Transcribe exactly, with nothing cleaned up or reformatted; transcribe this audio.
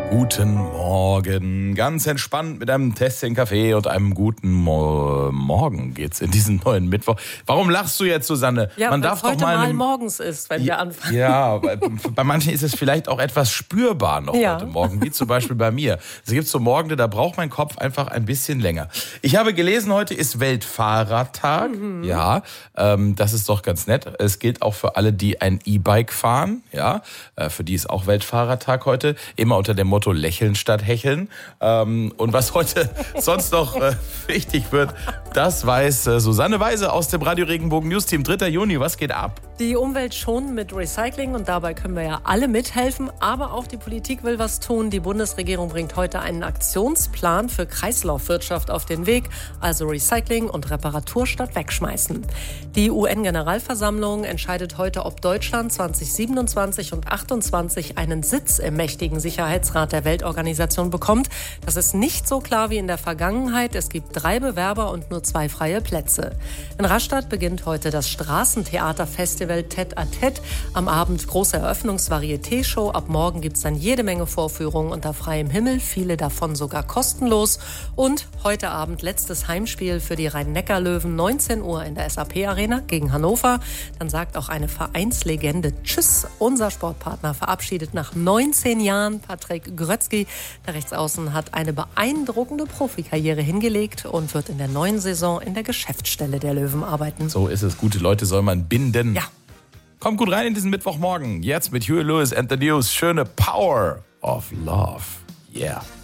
Guten Morgen. Ganz entspannt mit einem Tässchen Kaffee und einem guten Mo- Morgen geht's in diesen neuen Mittwoch. Warum lachst du jetzt, Susanne? Ja, Man weil darf es doch heute mal, mal eine... morgens ist, wenn wir anfangen. Ja, bei, bei manchen ist es vielleicht auch etwas spürbar noch Ja. heute Morgen, wie zum Beispiel bei mir. Es gibt so Morgen, da braucht mein Kopf einfach ein bisschen länger. Ich habe gelesen, heute ist Weltfahrradtag. Mhm. Ja, ähm, das ist doch ganz nett. Es gilt auch für alle, die ein E-Bike fahren. Ja, äh, für die ist auch Weltfahrradtag heute. Immer unter dem Motto Lächeln statt Hecheln. Ähm, und was heute sonst noch äh, wichtig wird, das weiß äh, Susanne Weise aus dem Radio Regenbogen News Team. dritter Juni, was geht ab? Die Umwelt schonen mit Recycling und dabei können wir ja alle mithelfen. Aber auch die Politik will was tun. Die Bundesregierung bringt heute einen Aktionsplan für Kreislaufwirtschaft auf den Weg. Also Recycling und Reparatur statt Wegschmeißen. Die U N-Generalversammlung entscheidet heute, ob Deutschland zwanzig siebenundzwanzig und achtundzwanzig einen Sitz im mächtigen Sicherheitsrat der Weltorganisation bekommt. Das ist nicht so klar wie in der Vergangenheit. Es gibt drei Bewerber und nur zwei freie Plätze. In Rastatt beginnt heute das Straßentheaterfestival Tête à Tête. Am Abend große Eröffnungs-Varieté-Show. Ab morgen gibt es dann jede Menge Vorführungen unter freiem Himmel, viele davon sogar kostenlos. Und heute Abend letztes Heimspiel für die Rhein-Neckar-Löwen, neunzehn Uhr in der S A P-Arena gegen Hannover. Dann sagt auch eine Vereinslegende Tschüss. Unser Sportpartner verabschiedet nach neunzehn Jahren Patrick Grötzky. Der Rechtsaußen hat eine beeindruckende Profikarriere hingelegt und wird in der neuen Saison in der Geschäftsstelle der Löwen arbeiten. So ist es. Gute Leute soll man binden. Ja. Kommt gut rein in diesen Mittwochmorgen. Jetzt mit Huey Lewis and the News. Schöne Power of Love. Yeah.